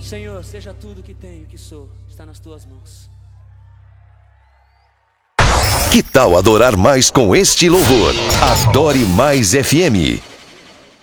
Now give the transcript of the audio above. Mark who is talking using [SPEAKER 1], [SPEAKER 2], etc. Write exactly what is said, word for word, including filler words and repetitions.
[SPEAKER 1] Senhor, seja tudo que tenho, que sou, está nas tuas mãos.
[SPEAKER 2] Que tal adorar mais com este louvor? Adore Mais F M.